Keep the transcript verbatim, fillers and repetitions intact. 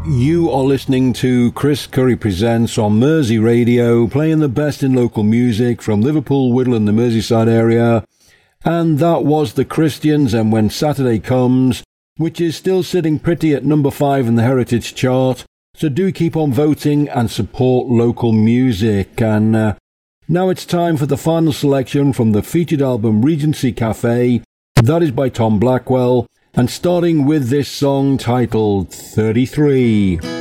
You are listening to Chris Curry Presents on Mersey Radio, playing the best in local music from Liverpool, Whittle and the Merseyside area. And that was The Christians and When Saturday Comes, which is still sitting pretty at number five in the Heritage chart. So do keep on voting and support local music. And uh, now it's time for the final selection from the featured album Regency Cafe. That is by Tom Blackwell. And starting with this song titled thirty-three.